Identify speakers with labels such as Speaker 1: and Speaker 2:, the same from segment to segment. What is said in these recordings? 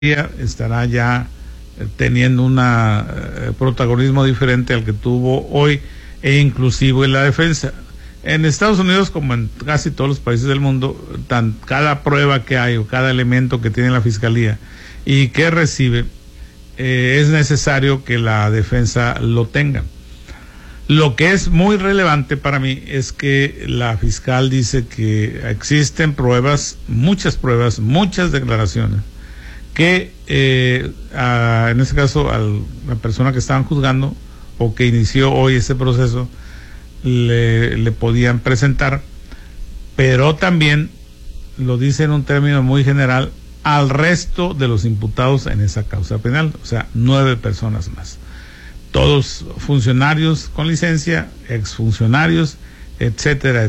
Speaker 1: estará ya teniendo un protagonismo diferente al que tuvo hoy, e inclusive la defensa. En Estados Unidos, como en casi todos los países del mundo, cada prueba que hay o cada elemento que tiene la fiscalía y que recibe, es necesario que la defensa lo tenga. Lo que es muy relevante para mí es que la fiscal dice que existen pruebas, muchas declaraciones, que en este caso a la persona que estaban juzgando o que inició hoy ese proceso le podían presentar, pero también lo dice en un término muy general al resto de los imputados en esa causa penal, o sea, 9 personas más, todos funcionarios con licencia, exfuncionarios, etcétera.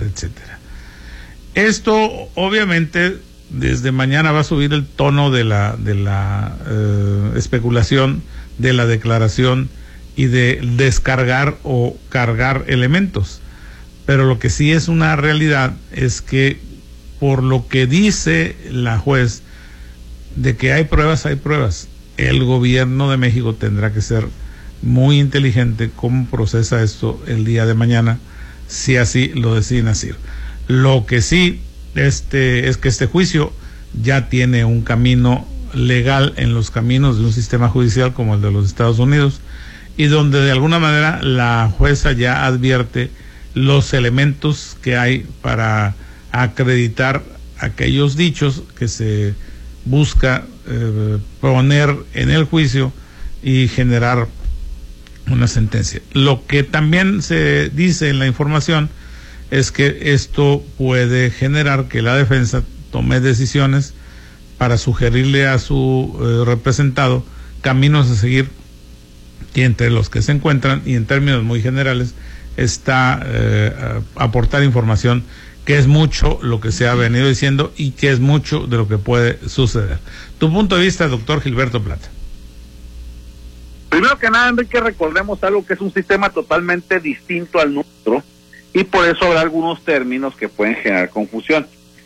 Speaker 1: Esto obviamente desde mañana va a subir el tono de la especulación, de la declaración y de descargar o cargar elementos. Pero lo que sí es una realidad es que por lo que dice la juez de que hay pruebas, el gobierno de México tendrá que ser muy inteligente cómo procesa esto el día de mañana, si así lo deciden hacer. Lo que sí es que este juicio ya tiene un camino legal en los caminos de un sistema judicial como el de los Estados Unidos, y donde de alguna manera la jueza ya advierte los elementos que hay para acreditar aquellos dichos que se busca poner en el juicio y generar una sentencia. Lo que también se dice en la información es que esto puede generar que la defensa tome decisiones para sugerirle a su representado caminos a seguir, y entre los que se encuentran, y en términos muy generales, está aportar información, que es mucho lo que se ha venido diciendo y que es mucho de lo que puede suceder. Tu punto de vista, doctor Gilberto Plata.
Speaker 2: Primero que nada, Enrique, recordemos algo que es un sistema totalmente distinto al nuestro, y por eso habrá algunos términos que pueden generar confusión.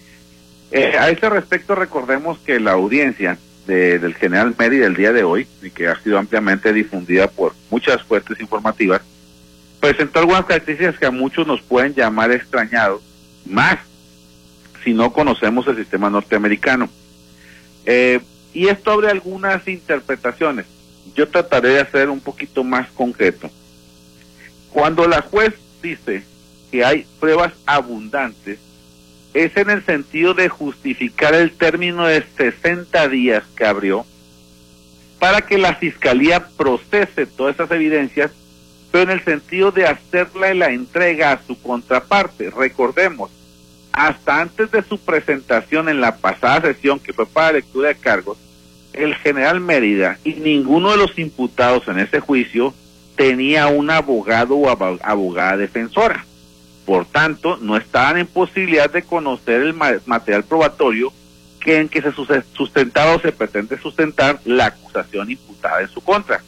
Speaker 2: A ese respecto, recordemos que la audiencia del general Mérida el día de hoy, y que ha sido ampliamente difundida por muchas fuentes informativas, presentó algunas características que a muchos nos pueden llamar extrañados, más si no conocemos el sistema norteamericano. Y esto abre algunas interpretaciones. Yo trataré de hacer un poquito más concreto. Cuando la juez dice que hay pruebas abundantes, es en el sentido de justificar el término de 60 días que abrió para que la fiscalía procese todas esas evidencias, pero en el sentido de hacerle la entrega a su contraparte. Recordemos, hasta antes de su presentación en la pasada sesión, que fue para lectura de cargos, el general Mérida y ninguno de los imputados en ese juicio tenía un abogado o abogada defensora. Por tanto, no estaban en posibilidad de conocer el material probatorio en que se sustentaba o se pretende sustentar la acusación imputada en su contra.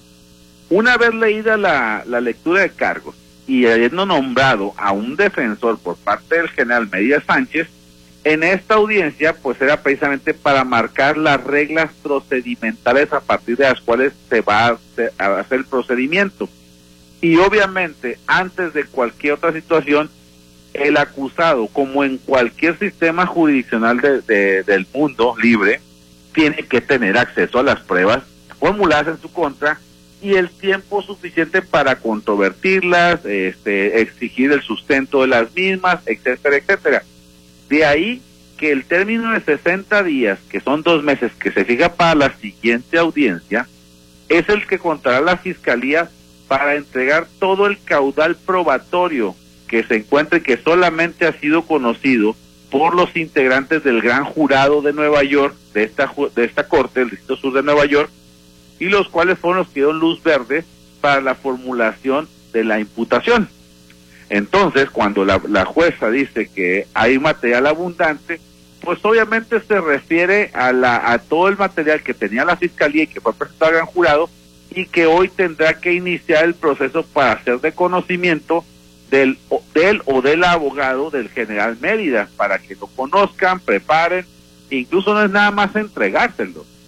Speaker 2: Una vez leída la lectura de cargos y habiendo nombrado a un defensor por parte del general Mérida Sánchez, en esta audiencia pues era precisamente para marcar las reglas procedimentales a partir de las cuales se va a hacer el procedimiento. Y obviamente, antes de cualquier otra situación, el acusado, como en cualquier sistema jurisdiccional del mundo libre, tiene que tener acceso a las pruebas formuladas en su contra y el tiempo suficiente para controvertirlas, exigir el sustento de las mismas, etcétera. De ahí que el término de 60 días, que son 2 meses, que se fija para la siguiente audiencia, es el que contará la fiscalía para entregar todo el caudal probatorio que se encuentre, que solamente ha sido conocido por los integrantes del gran jurado de Nueva York, de esta corte del Distrito Sur de Nueva York, y los cuales fueron los que dieron luz verde para la formulación de la imputación. Entonces, cuando la jueza dice que hay material abundante, pues obviamente se refiere a todo el material que tenía la fiscalía y que fue presentado al gran jurado, y que hoy tendrá que iniciar el proceso para hacer de conocimiento del o del abogado del general Mérida, para que lo conozcan, preparen, incluso no es nada más entregárselo,